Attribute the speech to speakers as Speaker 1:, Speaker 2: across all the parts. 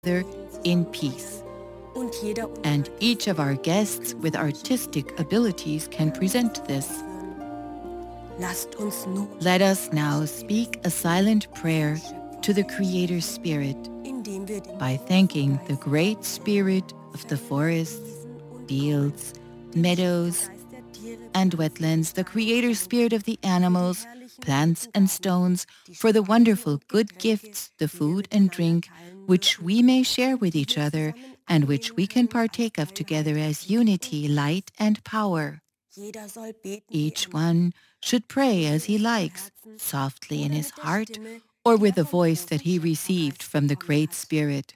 Speaker 1: in peace. And each of our guests with artistic abilities can present this. Let us now speak a silent prayer to the Creator Spirit by thanking the Great Spirit of the forests, fields, meadows, and wetlands, the Creator Spirit of the animals, plants and stones, for the wonderful good gifts, the food and drink, which we may share with each other and which we can partake of together as unity, light, and power. Each one should pray as he likes, softly in his heart, or with the voice that he received from the Great Spirit.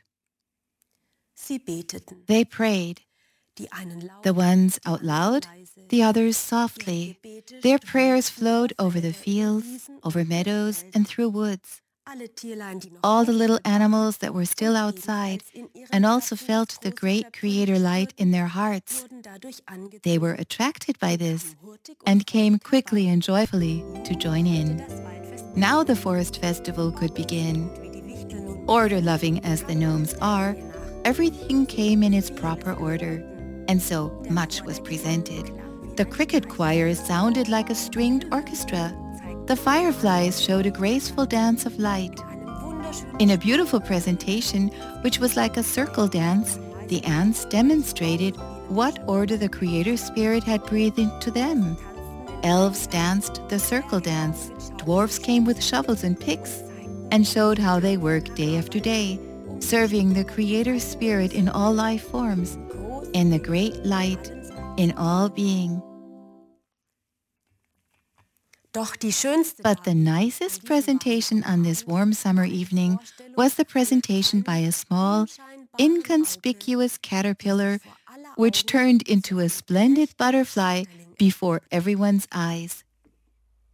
Speaker 1: They prayed, the ones out loud, the others softly. Their prayers flowed over the fields, over meadows, and through woods. All the little animals that were still outside and also felt the great Creator light in their hearts. They were attracted by this and came quickly and joyfully to join in. Now the forest festival could begin. Order-loving as the gnomes are, everything came in its proper order, and so much was presented. The cricket choir sounded like a stringed orchestra. The fireflies showed a graceful dance of light. In a beautiful presentation, which was like a circle dance, the ants demonstrated what order the Creator Spirit had breathed into them. Elves danced the circle dance. Dwarfs came with shovels and picks and showed how they work day after day, serving the Creator Spirit in all life forms, in the great light, in all being. But the nicest presentation on this warm summer evening was the presentation by a small, inconspicuous caterpillar, which turned into a splendid butterfly before everyone's eyes.